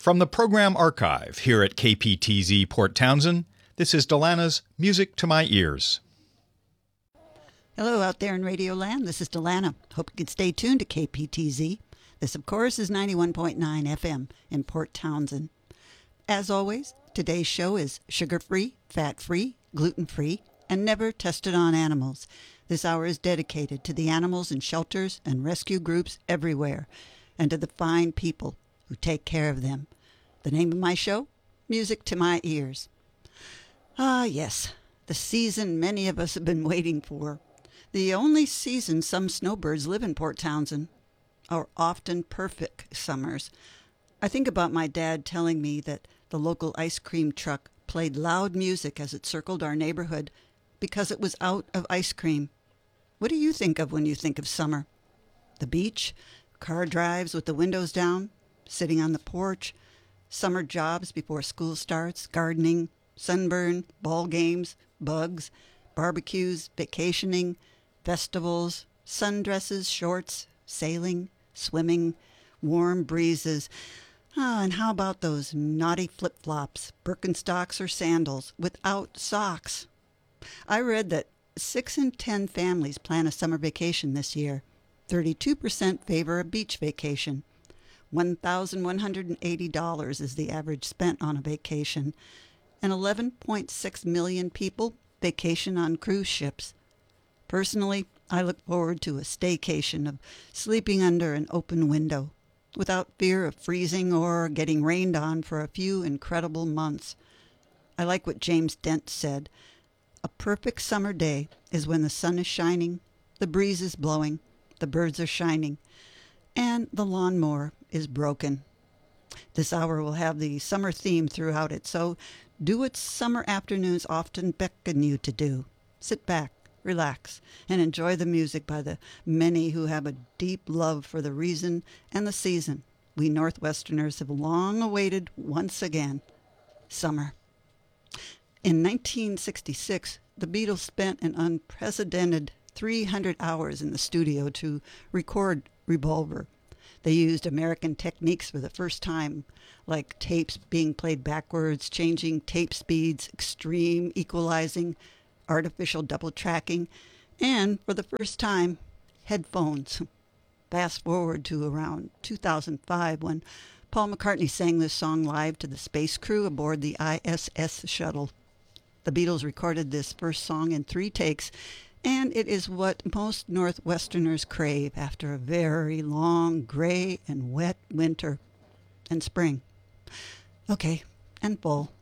From the program archive here at KPTZ Port Townsend, this is Delana's Music to My Ears. Hello out there in Radio Land. This is Delana. Hope you can stay tuned to KPTZ. This, of course, is 91.9 FM in Port Townsend. As always, today's show is sugar-free, fat-free, gluten-free, and never tested on animals. This hour is dedicated to the animals in shelters and rescue groups everywhere, and to the fine people who take care of them. The name of my show? Music to My Ears. Ah, yes, the season many of us have been waiting for. The only season some snowbirds live in Port Townsend, our often perfect summers. I think about my dad telling me that the local ice cream truck played loud music as it circled our neighborhood because it was out of ice cream. What do you think of when you think of summer? The beach, car drives with the windows down, sitting on the porch, summer jobs before school starts, gardening, sunburn, ball games, bugs, barbecues, vacationing, festivals, sundresses, shorts, sailing, swimming, warm breezes. And how about those naughty flip-flops, Birkenstocks or sandals, without socks? I read that 6 in 10 families plan a summer vacation this year. 32% favor a beach vacation. $1,180 is the average spent on a vacation. And 11.6 million people vacation on cruise ships. Personally, I look forward to a staycation of sleeping under an open window, without fear of freezing or getting rained on for a few incredible months. I like what James Dent said. A perfect summer day is when the sun is shining, the breeze is blowing, the birds are shining, and the lawnmower is broken. This hour will have the summer theme throughout it, so do what summer afternoons often beckon you to do. Sit back, relax, and enjoy the music by the many who have a deep love for the reason and the season we Northwesterners have long awaited once again, summer. In 1966, the Beatles spent an unprecedented 300 hours in the studio to record Revolver. They used American techniques for the first time, like tapes being played backwards, changing tape speeds, extreme equalizing, artificial double tracking, and for the first time, headphones. Fast forward to around 2005 when Paul McCartney sang this song live to the space crew aboard the ISS shuttle. The Beatles recorded this first song in 3 takes, and it is what most Northwesterners crave after a very long, gray and wet winter and spring. Okay, and full.